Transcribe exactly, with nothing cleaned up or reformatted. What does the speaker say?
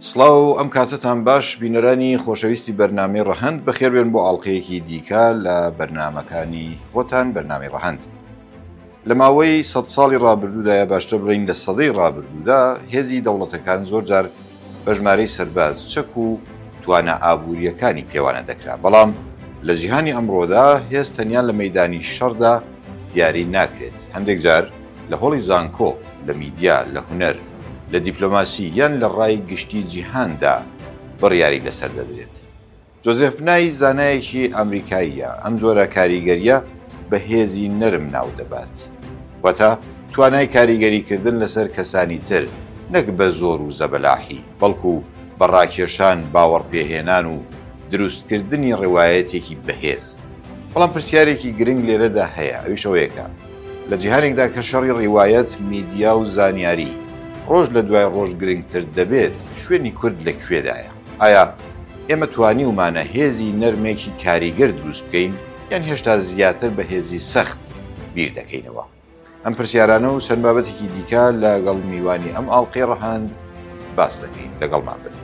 سڵاو ئەم کاتتان باش بینەرانی خۆشەویستی بەرنامەی ڕەهەند بەخێربێن بۆ ئاڵلقەیەکی دیکە لە بەرنامەکانی خۆتان بەرنامەی ڕەهەند. لە ماوەی سەد ساڵی ڕابردوودایە باشتر بڵین لە سەدەی ڕابردوودا هێزی دەوڵەتەکان زۆر جار بە ژمارەی سەرباز چەک و توانە ئابوووریەکانی پێوانە دەکرا، بەڵام لە جیهانی ئەمڕۆدا هێز تەنیا لە مەیدانی شەڕدا دیاری ناکرێت. هەندێک جار لە هۆڵی زانکۆ، لە میدیا، لە هونەر، لە دیپلۆماسی یان لە ڕای گشتی جیهاندا بڕیاری لەسەر دەدرێت. جۆزێف نای زانایەکی ئەمریکاییە ئەم جۆرە کاریگەریە بە هێزی نەرم ناو دەبات، واتە توانای کاریگەریکردن لەسەر کەسانی تر، نەک بە زۆر و زەبەلاحی، بەڵکو بە ڕاکێشان، باوەڕپێهێنان و دروستکردنی ڕێوایەتێکی بەهێز. بەڵام پرسیارێکی گرنگ لێرەدا هەیە، ئەویش ئەوەیەکە لە جیهانێکدا کە شەڕی ڕێوایەت، میدیا و زانیاری ڕۆژ لە دوای ڕۆژ گرنگتر دەبێت، شوێنی کورد لەکوێدایە؟ ئایا ئێمە توانی ومانە هێزی نەرمێکی کاریگەر دروست بکەین یان هێشتا زیاتر بە هێزی سەخت بیر دەکەینەوە؟ ئەم پرسیارانە و چەند بابەتێکی دیکە لەگەڵ میوانی ئەم ئاڵلقەی ڕەهەند باس دەکەین. لەگەڵمان بن.